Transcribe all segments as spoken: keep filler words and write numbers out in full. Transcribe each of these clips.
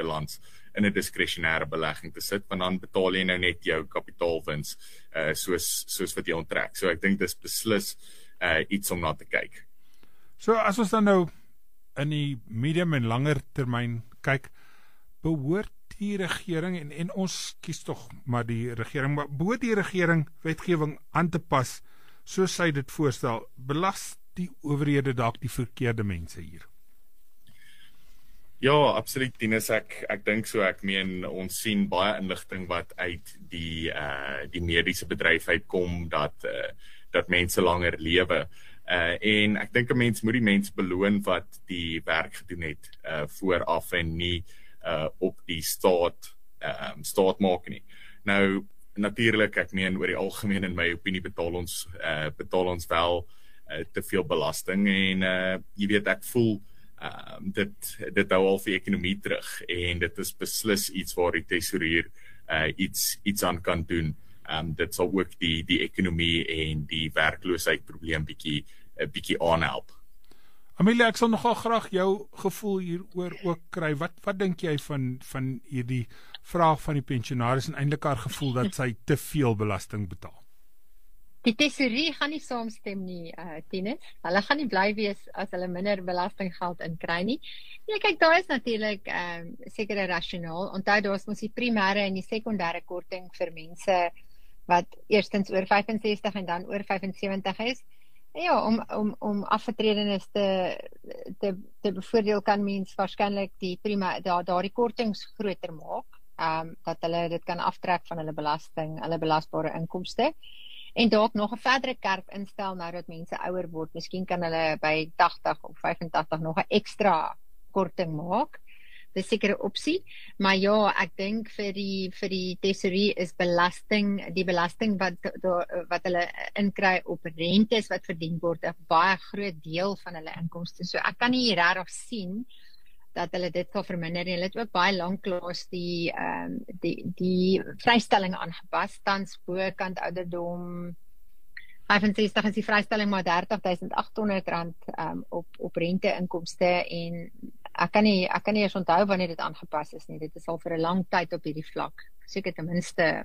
balans in 'n diskresionêre belegging te sit, want dan betaal jy nou net jou kapitaalwins uh, soos, soos wat jy onttrek. So ek dink dis beslis uh, iets om na te kyk. So as ons dan nou in die medium en langer termyn kyk, behoort die regering, en, en ons kies tog maar die regering, maar behoort die regering wetgewing aan te pas, soos sy dit voorstel, belas die owerhede dalk die verkeerde mense hier? Ja, absoluut, Tinus, ek, ek dink so, ek meen, ons sien baie inligting wat uit die, uh, die mediese bedryf uitkom, dat, uh, dat mense langer lewe. Uh, en ek dink 'n mens moet die mens beloon wat die werk gedoen het uh, vooraf en nie uh, op die staat, uh, staat maak nie. Nou, natuurlik, ek meen, oor die algemeen in my opinie betaal ons, uh, betaal ons wel uh, te veel belasting en uh, jy weet, ek voel Um, dit, dit hou al vir ekonomie terug en dit is beslis iets waar die tesourier uh, iets, iets aan kan doen. Um, dit sal ook die, die ekonomie en die werkloosheidprobleem bietjie, uh, bietjie aanhelp. Amelia, ek sal nogal graag jou gevoel hieroor ook kry. Wat, wat dink jy van, van hierdie vraag van die pensionaris en eintlik haar gevoel dat sy te veel belasting betaal? Die tesourier gaan nie saamstem nie, uh, Tinus. Hulle gaan nie bly wees as hulle minder belastinggeld inkry nie. Ja, kyk, daar is natuurlik um, sekere rasionaal. Onthou, daar is mos die primêre en die sekondêre korting vir mense wat eerstens oor vyf en sestig en dan oor vyf en sewentig is. Ja, om om om afgetredenes te te te bevoordeel kan mens waarskynlik die prima daar daardie kortings groter maak. Ehm um, dat hulle dit kan aftrek van hulle belasting, hulle belasbare inkomste. En dalk nog 'n verdere kerf instel nou dat mense ouer word. Miskien kan hulle by tagtig of vyf en tagtig nog 'n ekstra korting maak. Dis seker 'n opsie, maar ja, ek dink vir die vir die tesourier is belasting, die belasting wat wat hulle inkry op rentes wat verdien word, 'n baie groot deel van hulle inkomste. So ek kan nie regtig sien dat hulle dit sal verminder nie. Hulle het ook baie lanklaas die ehm um, die die vrystelling aangepas, tans bokant ouderdom vyf en sestig is die vrystelling maar dertig tuisend agt honderd rand um, op op rente-inkomste en ek kan nie ek kan nie eens onthou wanneer dit aangepas is nie. Dit is al vir 'n lang tyd op hierdie vlak. Seker ten minste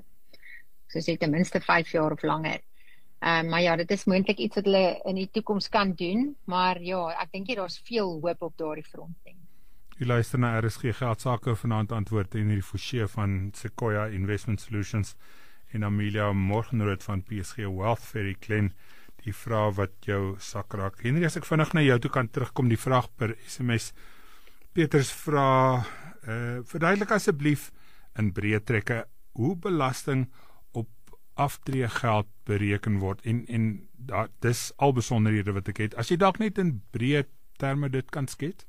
so sê ten minste vyf jaar of langer. Um, maar ja, dit is moontlik iets wat hulle in die toekoms kan doen, maar ja, ek dink hier daar's veel hoop op daardie front nie. U luister na R S G Geldsaake, vanaand antwoord en hierdie Forshey van Sequoia Investment Solutions en Amelia Morgenrood van P S G Wealth Ferry Glen, die vraag wat jou sak raak. Henry, as ek vinnig na jou toe kan terugkom, die vraag per S M S. Peters vra, uh, verduidelik asseblief in breë trekke hoe belasting op aftreegeld bereken word en, en dat, dis al besonderhede wat ek het. As jy dalk net in breë terme dit kan skets?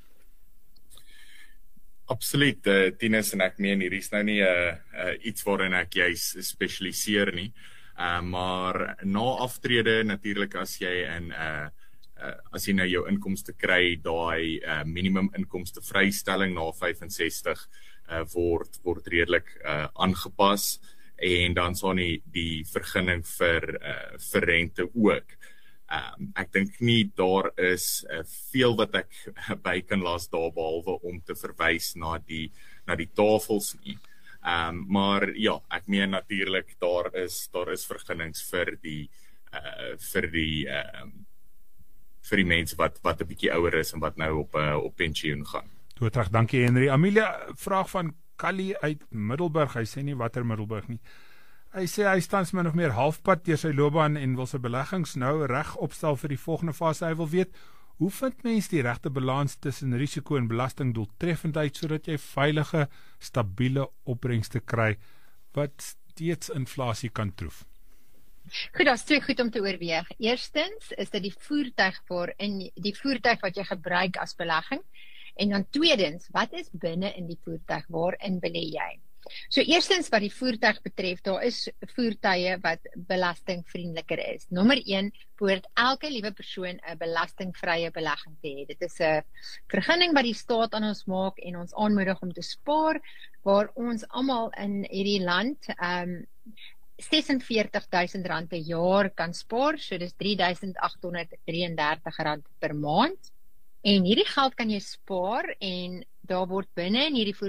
Absoluut, uh, Tinus, en ek meen, hier is nou nie uh, uh, iets waarin ek juist spesialiseer nie, uh, maar na aftrede, natuurlik as jy in, uh, uh, as jy nou jou inkomste kry, daai uh, minimum inkomste vrystelling na vyf en sestig uh, word, word redelik uh, aangepas, en dan sal nie die vergunning vir, uh, vir rente ook. Um, ek dink nie daar is uh, veel wat ek by kan las daar behalwe om te verwys na die, na die tafels nie. Um, maar ja, ek meen natuurlik daar is, daar is vergunnings vir die, uh, vir die, uh, vir die mense wat, wat 'n bietjie ouer is en wat nou op, uh, op pensioen gaan. Doodreg, dankie Henry. Amelia, vraag van Kali uit Middelburg, hy sê nie watter Middelburg nie. Hy sê hy staan min of meer halfpad deur sy loopbaan en wil sy beleggings nou reg opstel vir die volgende fase. Hy wil weet, hoe vind mens die regte balans tussen risiko en belasting doeltreffendheid sodat jy veilige, stabiele opbrengste kry wat steeds inflasie kan troef? Goed, dat is twee goed om te oorweeg. Eerstens is dit die voertuig waarin die voertuig wat jy gebruik as belegging. En dan tweedens, wat is binne in die voertuig, waarin belê jy? So eerstens wat die voertuig betref, daar is voertuie wat belastingvriendeliker is. Nommer een, behoort elke liewe persoon 'n belastingvrye belegging te hê. Dit is 'n vergunning wat die staat aan ons maak en ons aanmoedig om te spaar, waar ons almal in hierdie land um, ses en veertig duisend rand per jaar kan spaar, so dis drie duisend agt honderd drie en dertig rand per maand. En hierdie geld kan jy spaar en daar word binne in hierdie